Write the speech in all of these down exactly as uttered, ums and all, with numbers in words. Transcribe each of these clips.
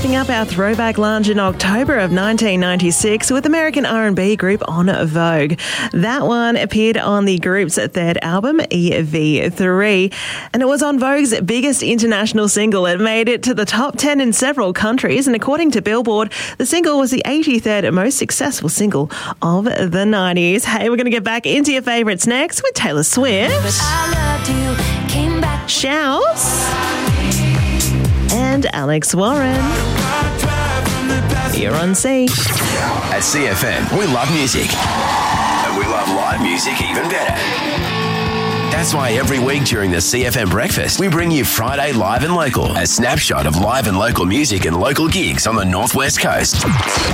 wrapping up our Throwback Lounge in October of nineteen ninety-six with American R and B group On Vogue. That one appeared on the group's third album, E V three, and it was On Vogue's biggest international single. It made it to the top ten in several countries, and according to Billboard, the single was the eighty-third most successful single of the nineties. Hey, we're going to get back into your favourites next with Taylor Swift, Shouse, and Alex Warren. You're on C. At C F M, we love music. And we love live music even better. That's why every week during the C F M Breakfast, we bring you Friday Live and Local, a snapshot of live and local music and local gigs on the Northwest Coast.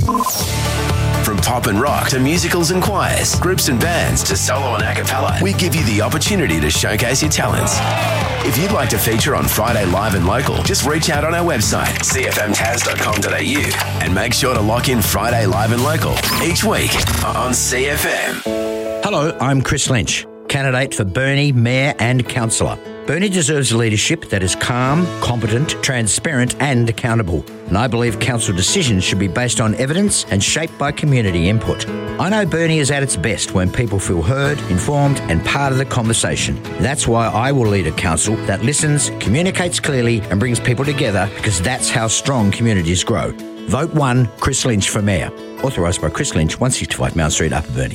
From pop and rock to musicals and choirs, groups and bands to solo and a cappella, we give you the opportunity to showcase your talents. If you'd like to feature on Friday Live and Local, just reach out on our website, c f m taz dot com dot a u, and make sure to lock in Friday Live and Local each week on C F M. Hello, I'm Chris Lynch, candidate for Burnie Mayor and Councillor. Burnie deserves a leadership that is calm, competent, transparent and accountable. And I believe council decisions should be based on evidence and shaped by community input. I know Burnie is at its best when people feel heard, informed and part of the conversation. That's why I will lead a council that listens, communicates clearly and brings people together, because that's how strong communities grow. Vote one, Chris Lynch for Mayor. Authorised by Chris Lynch, one sixty-five Mount Street, Upper Burnie.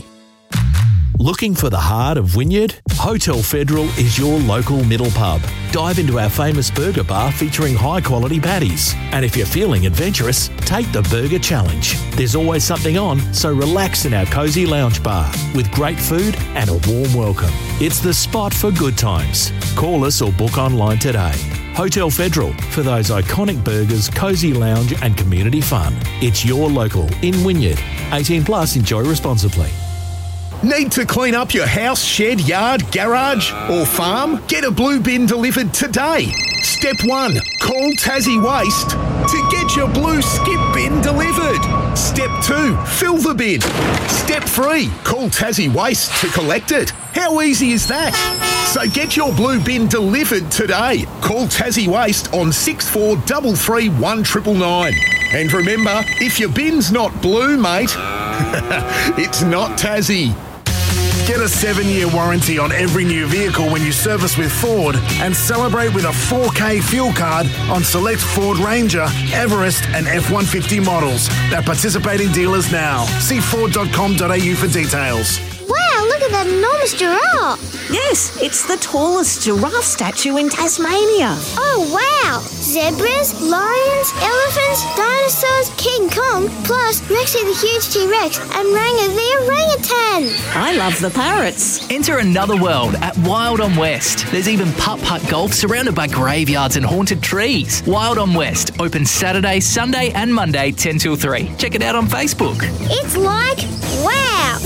Looking for the heart of Wynyard? Hotel Federal is your local middle pub. Dive into our famous burger bar featuring high-quality patties. And if you're feeling adventurous, take the Burger Challenge. There's always something on, so relax in our cosy lounge bar with great food and a warm welcome. It's the spot for good times. Call us or book online today. Hotel Federal, for those iconic burgers, cosy lounge and community fun. It's your local in Wynyard. eighteen plus, enjoy responsibly. Need to clean up your house, shed, yard, garage or farm? Get a blue bin delivered today. Step one, call Tassie Waste to get your blue skip bin delivered. Step two, fill the bin. Step three, call Tassie Waste to collect it. How easy is that? So get your blue bin delivered today. Call Tassie Waste on six four three three one nine nine. And remember, if your bin's not blue, mate, it's not Tassie. Get a seven-year warranty on every new vehicle when you service with Ford, and celebrate with a four K fuel card on select Ford Ranger, Everest and F one fifty models at participating dealers now. See ford dot com dot a u for details. Wow, look at that enormous giraffe. Yes, it's the tallest giraffe statue in Tasmania. Oh, wow. Zebras, lions, elephants, dinosaurs, King Kong, plus Rexy the huge T-Rex and Ranga the orangutan. I love the parrots. Enter another world at Wild on West. There's even putt-putt golf surrounded by graveyards and haunted trees. Wild on West, open Saturday, Sunday and Monday ten till three. Check it out on Facebook. It's like, wow.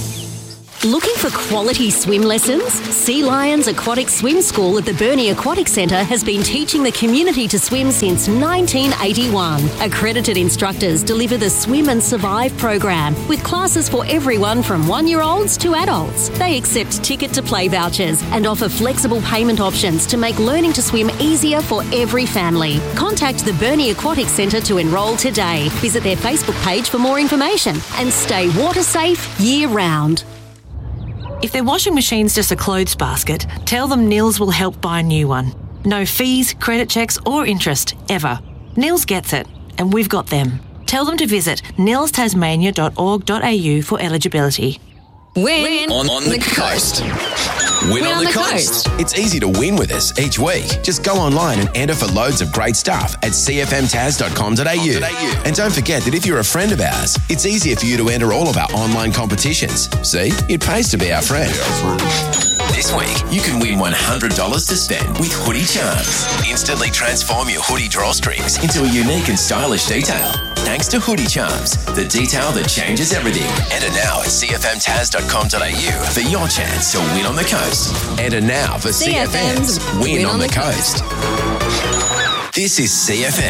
Looking for quality swim lessons? Sea Lions Aquatic Swim School at the Burnie Aquatic Centre has been teaching the community to swim since nineteen eighty-one. Accredited instructors deliver the Swim and Survive program with classes for everyone from one-year-olds to adults. They accept ticket-to-play vouchers and offer flexible payment options to make learning to swim easier for every family. Contact the Burnie Aquatic Centre to enrol today. Visit their Facebook page for more information and stay water safe year-round. If their washing machine's just a clothes basket, tell them Nils will help buy a new one. No fees, credit checks or interest, ever. Nils gets it, and we've got them. Tell them to visit nils tasmania dot org dot a u for eligibility. Win on, on the coast. Win, Win on, on the, the coast. coast. It's easy to win with us each week. Just go online and enter for loads of great stuff at c f m taz dot com dot a u. And don't forget that if you're a friend of ours, it's easier for you to enter all of our online competitions. See, it pays to be our friend. This week, you can win one hundred dollars to spend with Hoodie Charms. Instantly transform your hoodie drawstrings into a unique and stylish detail. Thanks to Hoodie Charms, the detail that changes everything. Enter now at c f m taz dot com dot a u for your chance to win on the coast. Enter now for C F M's Win, win on, on the, the coast. coast. This is C F M.